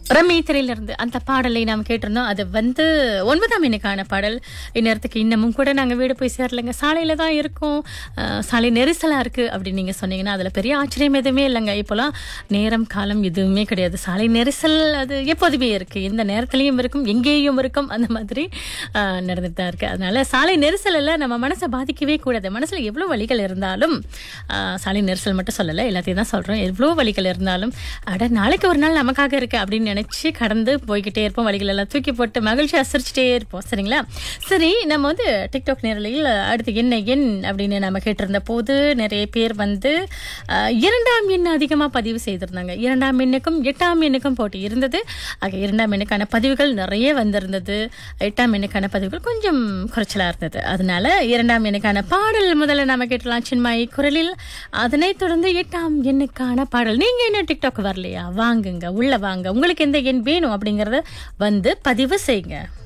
Rummy திரையிலிருந்து அந்த பாடலை நாம் கேட்டிருந்தோம். அது வந்து 9ஆம் எண்ணுக்கான பாடல். இந்நேரத்துக்கு இன்னமும் கூட நாங்கள் வீடு போய் சேரலைங்க, சாலையில தான் இருக்கோம், சாலை நெரிசலா இருக்கு அப்படின்னு நீங்க சொன்னீங்கன்னா அதுல பெரிய ஆச்சரியம் எதுவுமே இல்லைங்க. இப்போலாம் நேரம் காலம் எதுவுமே கிடையாது. சாலை நெரிசல் அது எப்போதுமே இருக்கு, எந்த நேரத்திலையும் இருக்கும், எங்கேயும் இருக்கும். அந்த மாதிரி நடந்துட்டு தான் இருக்கு. அதனால சாலை நெரிசல் எல்லாம் நம்ம மனசை பாதிக்கவே கூடாது. மனசுல எவ்வளவு வலிகள் இருந்தாலும், சாலை நெரிசல் மட்டும் சொல்லலை, எல்லாத்தையும் தான் சொல்றோம். எவ்வளவு வலிகள் இருந்தாலும் அட நாளைக்கு ஒரு நாள் நமக்காக இருக்கு அப்படின்னு நினைச்சு கடந்து போய்கிட்டே இருப்போம். வழிகள் எல்லாம் தூக்கி போட்டு மகிழ்ச்சி அசரிச்சுட்டே இருப்போம். சரிங்களா? சரி, நம்ம வந்து டிக்டாக் நேரலையில் அடுத்து என்ன எண் அப்படின்னு நம்ம கேட்டிருந்த போது நிறைய பேர் வந்து 2ஆம் எண் அதிகமாக பதிவு செய்திருந்தாங்க. 2ஆம் எண்ணுக்கும் 8ஆம் எண்ணுக்கும் போட்டி இருந்தது. ஆக 2ஆம் எண்ணுக்கான பதிவுகள் நிறைய வந்திருந்தது. 8ஆம் எண்ணுக்கான பதிவுகள் கொஞ்சம் குறைச்சலா இருந்தது. அதனால 2ஆம் எண்ணுக்கான பாடல் முதல்ல நாம கேட்டலாம் சின்மாயி குரலில். அதனைத் தொடர்ந்து 8ஆம் எண்ணுக்கான பாடல். நீங்க என்ன டிக்டாக் வரலையா? வாங்குங்க, உள்ள வாங்க. உங்களுக்கு எந்த எண் வேணும் அப்படிங்கறத வந்து பதிவு செய்யுங்க.